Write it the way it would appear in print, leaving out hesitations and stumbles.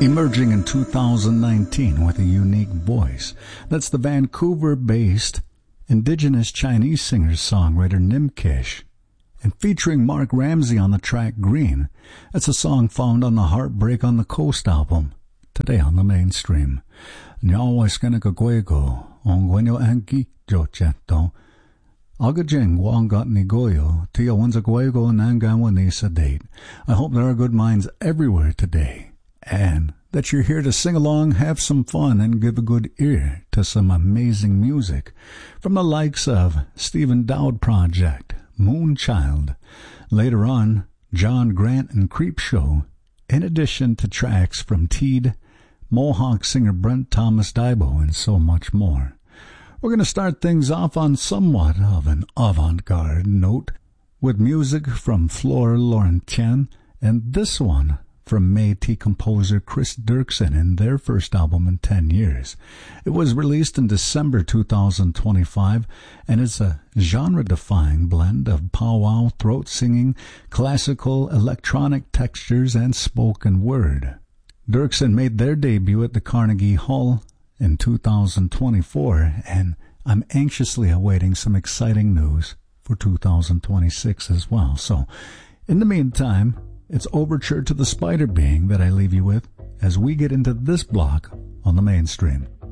Emerging in 2019 with a unique voice. That's the Vancouver-based indigenous Chinese singer-songwriter Nimkesh. And featuring Mark Ramsey on the track Green, that's a song found on the Heartbreak on the Coast album, today on the mainstream. Nyawaiskanakaguego, ongwenyo anki jocheto. Agajing wangat nigoyo, tia wanzaguego nanganwani sedate. I hope there are good minds everywhere today, and that you're here to sing along, have some fun, and give a good ear to some amazing music from the likes of Stephen Dowd Project, Moonchild, later on John Grant and Creepshow, in addition to tracks from Teed, Mohawk singer Brent Thomas Daibo, and so much more. We're going to start things off on somewhat of an avant-garde note with music from Flore Laurentien, and this one from Métis composer Chris Dirksen in their first album in 10 years. It was released in December 2025, and it's a genre-defying blend of powwow, throat singing, classical, electronic textures, and spoken word. Dirksen made their debut at the Carnegie Hall in 2024, and I'm anxiously awaiting some exciting news for 2026 as well. So, in the meantime, it's Overture to the Spider Being that I leave you with as we get into this block on the mainstream.